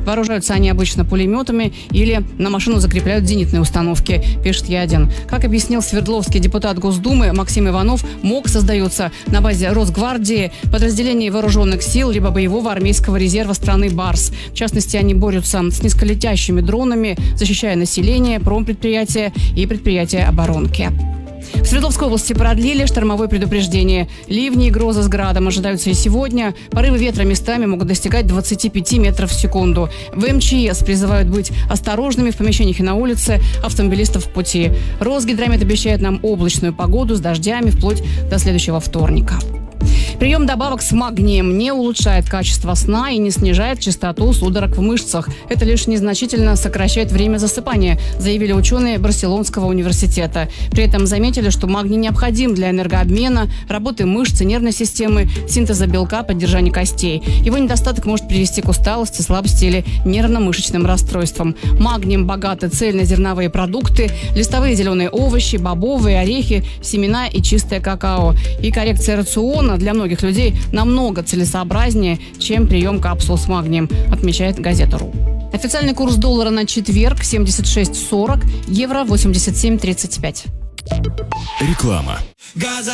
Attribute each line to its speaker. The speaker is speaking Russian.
Speaker 1: Вооружаются они обычно пулеметами или на машину закрепляют зенитные установки, пишет Я-1. Как объяснил Свердловский депутат Госдумы Максим Иванов, МОК создается на базе Росгвардии, подразделений вооруженных сил, либо боевого армейского резерва страны БАРС. В частности, они борются с низколетящими дронами, защищая население, промпредприятия и предприятия оборонки. В Свердловской области продлили штормовое предупреждение. Ливни и грозы с градом ожидаются и сегодня. Порывы ветра местами могут достигать 25 метров в секунду. В МЧС призывают быть осторожными в помещениях и на улице, автомобилистов в пути. Росгидромет обещает нам облачную погоду с дождями вплоть до следующего вторника. Прием добавок с магнием не улучшает качество сна и не снижает частоту судорог в мышцах. Это лишь незначительно сокращает время засыпания, заявили ученые Барселонского университета. При этом заметили, что магний необходим для энергообмена, работы мышц и нервной системы, синтеза белка, поддержания костей. Его недостаток может привести к усталости, слабости или нервно-мышечным расстройствам. Магнием богаты цельнозерновые продукты, листовые зеленые овощи, бобовые, орехи, семена и чистое какао. И коррекция рациона для многих людей намного целесообразнее, чем прием капсул с магнием, отмечает газета.ру. Официальный курс доллара на четверг 76.40, евро 87.35.
Speaker 2: Реклама.